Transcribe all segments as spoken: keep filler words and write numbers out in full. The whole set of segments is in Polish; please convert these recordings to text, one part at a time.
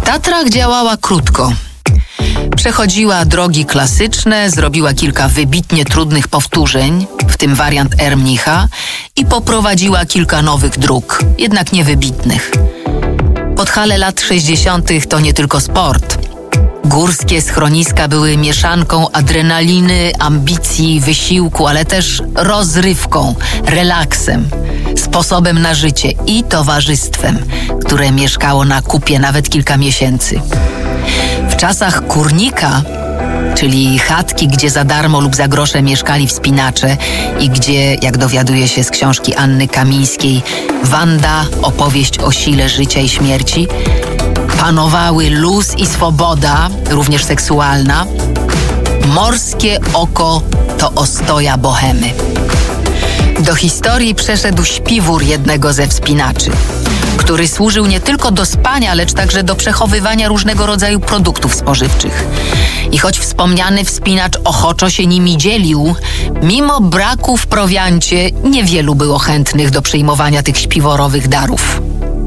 Tatrach działała krótko. Przechodziła drogi klasyczne, zrobiła kilka wybitnie trudnych powtórzeń, w tym wariant Ermnicha, i poprowadziła kilka nowych dróg, jednak niewybitnych. Podhale lat sześćdziesiątych to nie tylko sport. Górskie schroniska były mieszanką adrenaliny, ambicji, wysiłku, ale też rozrywką, relaksem, sposobem na życie i towarzystwem, które mieszkało na kupie nawet kilka miesięcy. W czasach kurnika, czyli chatki, gdzie za darmo lub za grosze mieszkali wspinacze i gdzie, jak dowiaduje się z książki Anny Kamińskiej, Wanda, opowieść o sile życia i śmierci, panowały luz i swoboda, również seksualna, morskie oko to ostoja bohemy. Do historii przeszedł śpiwór jednego ze wspinaczy, który służył nie tylko do spania, lecz także do przechowywania różnego rodzaju produktów spożywczych. I choć wspomniany wspinacz ochoczo się nimi dzielił, mimo braku w prowiancie niewielu było chętnych do przyjmowania tych śpiworowych darów.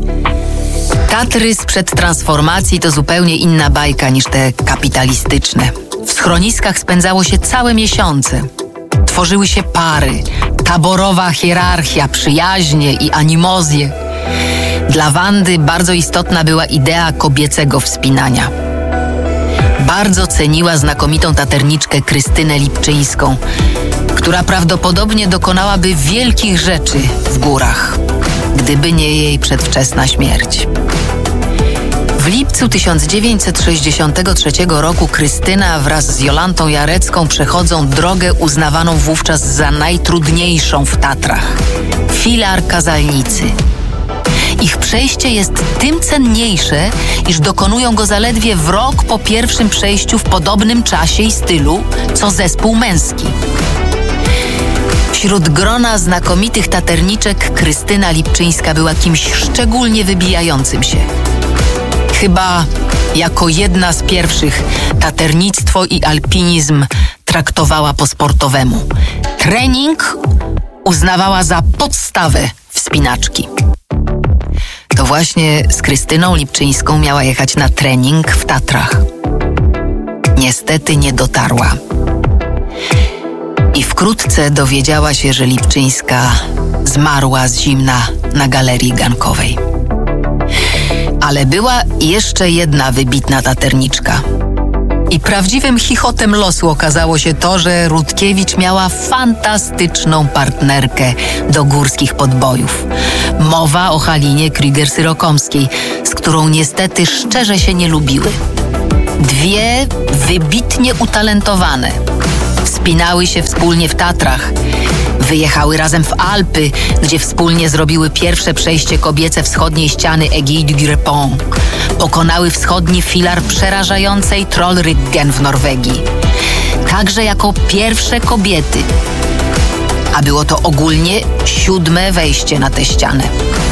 Tatry sprzed transformacji to zupełnie inna bajka niż te kapitalistyczne. W schroniskach spędzało się całe miesiące. Tworzyły się pary, taborowa hierarchia, przyjaźnie i animozje. Dla Wandy bardzo istotna była idea kobiecego wspinania. Bardzo ceniła znakomitą taterniczkę Krystynę Lipczyńską, która prawdopodobnie dokonałaby wielkich rzeczy w górach, gdyby nie jej przedwczesna śmierć. W lipcu tysiąc dziewięćset sześćdziesiątego trzeciego roku Krystyna wraz z Jolantą Jarecką przechodzą drogę uznawaną wówczas za najtrudniejszą w Tatrach – Filar Kazalnicy. Ich przejście jest tym cenniejsze, iż dokonują go zaledwie w rok po pierwszym przejściu w podobnym czasie i stylu, co zespół męski. Wśród grona znakomitych taterniczek Krystyna Lipczyńska była kimś szczególnie wybijającym się. Chyba jako jedna z pierwszych taternictwo i alpinizm traktowała po sportowemu. Trening uznawała za podstawę wspinaczki. To właśnie z Krystyną Lipczyńską miała jechać na trening w Tatrach. Niestety nie dotarła. I wkrótce dowiedziała się, że Lipczyńska zmarła z zimna na galerii gankowej. Ale była jeszcze jedna wybitna taterniczka. I prawdziwym chichotem losu okazało się to, że Rutkiewicz miała fantastyczną partnerkę do górskich podbojów. Mowa o Halinie Krüger-Syrokomskiej, z którą niestety szczerze się nie lubiły. Dwie wybitnie utalentowane wspinały się wspólnie w Tatrach. Wyjechały razem w Alpy, gdzie wspólnie zrobiły pierwsze przejście kobiece wschodniej ściany Aiguille du Grépon. Pokonały wschodni filar przerażającej Trollryggen w Norwegii. Także jako pierwsze kobiety. A było to ogólnie siódme wejście na tę ścianę.